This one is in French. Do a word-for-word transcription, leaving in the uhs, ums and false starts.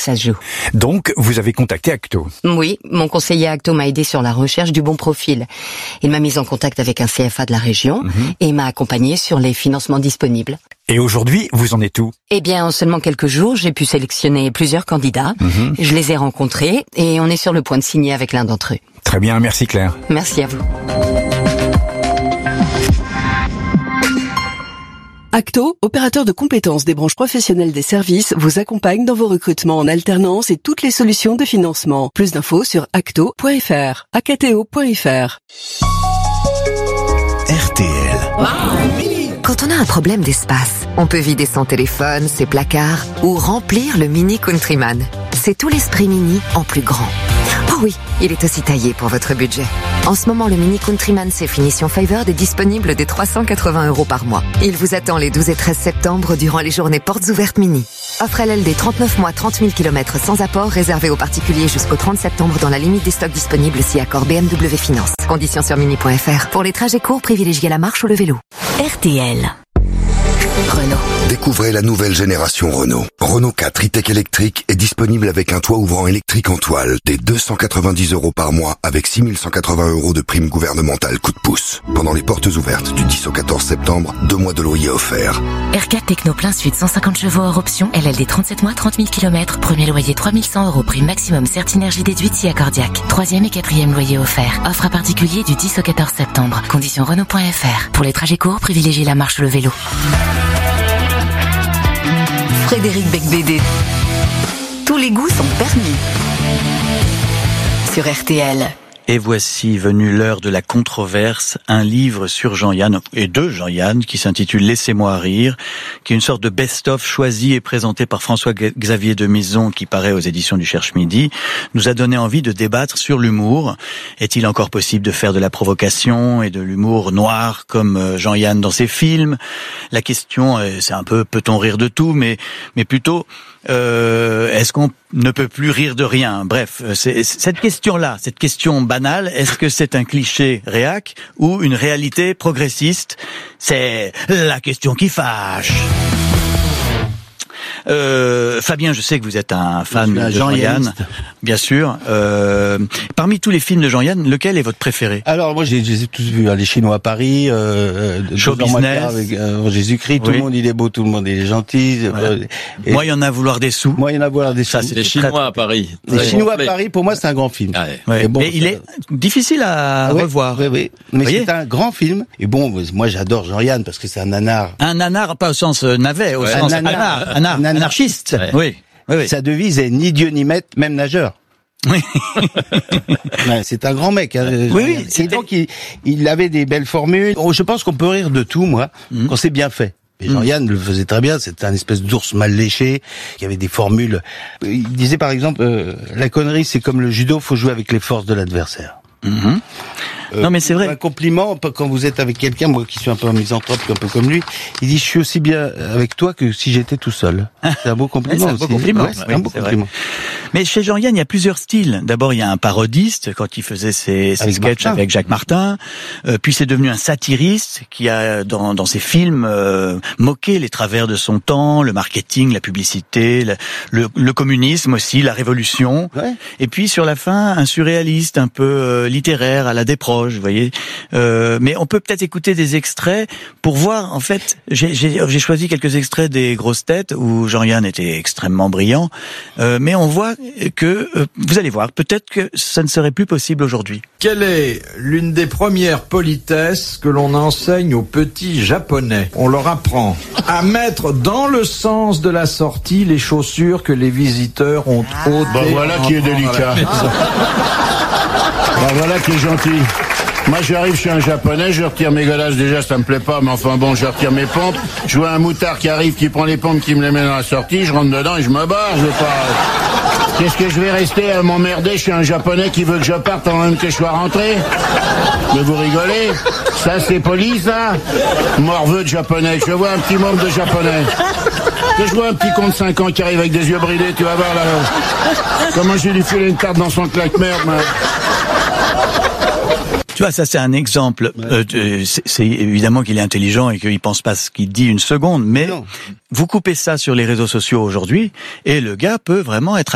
ça se joue. Donc, vous avez contacté Acto. Oui, mon conseiller Acto m'a aidé sur la recherche du bon profil. Il m'a mis en contact avec un C F A de la région mmh. et m'a accompagné sur les financements disponibles. Et aujourd'hui, vous en êtes où? Eh bien, en seulement quelques jours, j'ai pu sélectionner plusieurs candidats. Mmh. Je les ai rencontrés et on est sur le point de signer avec l'un d'entre eux. Très bien, merci Claire. Merci à vous. Acto, opérateur de compétences des branches professionnelles des services, vous accompagne dans vos recrutements en alternance et toutes les solutions de financement. Plus d'infos sur acto point f r, acto point f r. R T L. Quand on a un problème d'espace, on peut vider son téléphone, ses placards ou remplir le Mini Countryman. C'est tout l'esprit Mini en plus grand. Oh oui, il est aussi taillé pour votre budget. En ce moment, le Mini Countryman C Finition Favored est disponible dès trois cent quatre-vingts euros par mois. Il vous attend les douze et treize septembre durant les journées portes ouvertes Mini. Offre L L D trente-neuf mois, trente mille kilomètres sans apport, réservé aux particuliers jusqu'au trente septembre dans la limite des stocks disponibles si accord B M W Finance. Conditions sur mini point f r. Pour les trajets courts, privilégiez la marche ou le vélo. R T L. Renault. Découvrez la nouvelle génération Renault. Renault quatre e-tech électrique est disponible avec un toit ouvrant électrique en toile dès deux cent quatre-vingt-dix euros par mois avec six mille cent quatre-vingts euros de prime gouvernementale coup de pouce. Pendant les portes ouvertes du dix au quatorze septembre, deux mois de loyer offerts. R quatre Techno plein Sud, cent cinquante chevaux hors option, L L D trente-sept mois, trente mille kilomètres, premier loyer trois mille cent euros, prime maximum Certinergie déduite si accordiaque. Troisième et quatrième loyer offert. Offre à particulier du dix au quatorze septembre. Conditions Renault point f r. Pour les trajets courts, privilégiez la marche ou le vélo. Frédéric Becbédé. Tous les goûts sont permis. Sur R T L. Et voici venue l'heure de la controverse, un livre sur Jean-Yann, et de Jean-Yann, qui s'intitule « Laissez-moi rire », qui est une sorte de best-of choisi et présenté par François-Xavier de Mison, qui paraît aux éditions du Cherche-Midi, nous a donné envie de débattre sur l'humour. Est-il encore possible de faire de la provocation et de l'humour noir comme Jean-Yann dans ses films? La question, c'est un peu, peut-on rire de tout, mais, mais plutôt, euh, est-ce qu'on ne peut plus rire de rien? Bref, c'est, cette question-là, cette question banale, est-ce que c'est un cliché réac ou une réalité progressiste? C'est la question qui fâche. Euh, Fabien, je sais que vous êtes un fan de Jean-Yann, bien sûr. Euh, parmi tous les films de Jean-Yann, lequel est votre préféré? Alors moi, j'ai, j'ai tous vu, hein, Les Chinois à Paris, euh, Show Business, avec euh, Jésus-Christ, tout oui. le monde il est beau, tout le monde il est gentil. Ouais. Euh, et moi, il y en a à vouloir des sous. Moi, il y en a à vouloir des sous. Ça, c'est Les Chinois très... à Paris. Les ouais. Chinois à Paris, pour moi, c'est un grand film. Ah ouais. Ouais. Bon, mais il est difficile à ouais, revoir. Oui, oui. Mais c'est un grand film. Et bon, moi, j'adore Jean-Yann parce que c'est un nanar. Un nanar, pas au sens euh, navet, au ouais. sens un nanar, nanar, nanar, nanar, anarchiste. Ouais. Oui. Oui, oui. Sa devise est ni Dieu ni maître, même nageur. Oui. Ouais, c'est un grand mec. Hein, oui, oui. Et donc il, il avait des belles formules. Oh, je pense qu'on peut rire de tout, moi, mmh. quand c'est bien fait. Et Jean-Yann mmh. le faisait très bien. C'était un espèce d'ours mal léché. Il y avait des formules. Il disait par exemple, euh, la connerie, c'est comme le judo, faut jouer avec les forces de l'adversaire. Mmh. Euh, non mais c'est vrai. Un compliment quand vous êtes avec quelqu'un, moi qui suis un peu un misanthrope, un peu comme lui, il dit je suis aussi bien avec toi que si j'étais tout seul. C'est un beau compliment. c'est un beau compliment. Ouais, c'est oui, un beau c'est compliment. Vrai. Mais chez Jean-Yann, il y a plusieurs styles. D'abord, il y a un parodiste quand il faisait ses, ses sketchs Martin. avec Jacques Martin. Euh, puis c'est devenu un satiriste qui a dans, dans ses films euh, moqué les travers de son temps, le marketing, la publicité, le, le, le communisme aussi, la révolution. Ouais. Et puis sur la fin, un surréaliste, un peu euh, littéraire, à la Desproges, vous voyez. Euh, mais on peut peut-être écouter des extraits pour voir, en fait, j'ai, j'ai, j'ai choisi quelques extraits des Grosses Têtes où Jean-Yann était extrêmement brillant, euh, mais on voit que, euh, vous allez voir, peut-être que ça ne serait plus possible aujourd'hui. Quelle est l'une des premières politesses que l'on enseigne aux petits japonais? On leur apprend à mettre dans le sens de la sortie les chaussures que les visiteurs ont ôtées. Bah voilà qui est délicat. Bah voilà qui est gentil. Moi j'arrive chez un japonais, je retire mes godasses, déjà ça me plaît pas, mais enfin bon, je retire mes pompes, je vois un moutard qui arrive, qui prend les pompes, qui me les met dans la sortie, je rentre dedans et je me barre, je veux pas... Qu'est-ce que je vais rester à m'emmerder chez un japonais qui veut que je parte avant même que je sois rentré? Mais vous rigolez? Ça c'est poli ça? Morveux de japonais, je vois un petit membre de japonais. Je vois un petit con de cinq ans qui arrive avec des yeux bridés, tu vas voir là. Comment j'ai lui filer une tarte dans son claque-merde, moi. Tu vois, ça c'est un exemple. Ouais. Euh, c'est, c'est évidemment qu'il est intelligent et qu'il pense pas ce qu'il dit une seconde, mais non. Vous coupez ça sur les réseaux sociaux aujourd'hui et le gars peut vraiment être